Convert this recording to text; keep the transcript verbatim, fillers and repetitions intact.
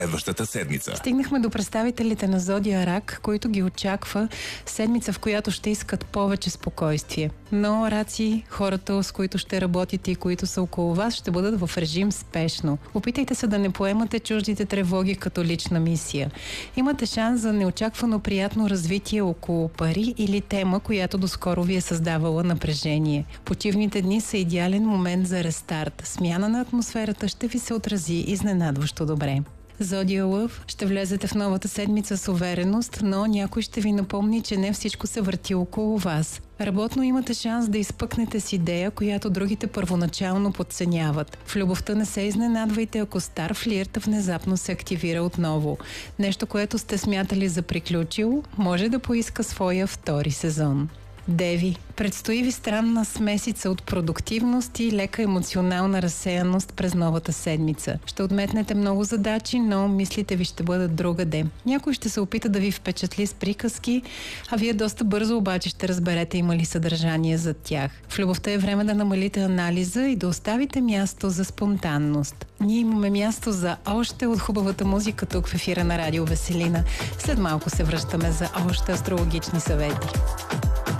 следващата седмица. Стигнахме до представителите на Зодия Рак, които ги очаква седмица, в която ще искат повече спокойствие. Но раци, хората, с които ще работите и които са около вас, ще бъдат в режим спешно. Опитайте се да не поемате чуждите тревоги като лична мисия. Имате шанс за неочаквано приятно развитие около пари или тема, която доскоро ви е създавала напрежение. Почивните дни са идеален момент за рестарт. Смяна на атмосферата ще ви се отрази изненадващо добре. Зодия Лъв, ще влезете в новата седмица с увереност, но някой ще ви напомни, че не всичко се върти около вас. Работно имате шанс да изпъкнете с идея, която другите първоначално подценяват. В любовта не се изненадвайте, ако стар флирт внезапно се активира отново. Нещо, което сте смятали за приключило, може да поиска своя втори сезон. Деви, предстои ви странна смесица от продуктивност и лека емоционална разсеяност през новата седмица. Ще отметнете много задачи, но мислите ви ще бъдат другаде. Някой ще се опита да ви впечатли с приказки, а вие доста бързо обаче ще разберете има ли съдържание за тях. В любовта е време да намалите анализа и да оставите място за спонтанност. Ние имаме място за още от хубавата музика тук в ефира на Радио Веселина. След малко се връщаме за още астрологични съвети.